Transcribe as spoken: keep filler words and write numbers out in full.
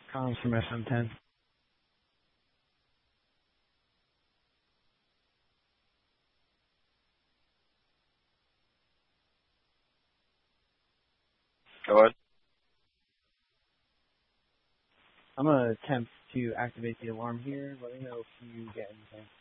Comms from S M ten. Go ahead. I'm going to attempt to activate the alarm here. Let me know if you get anything.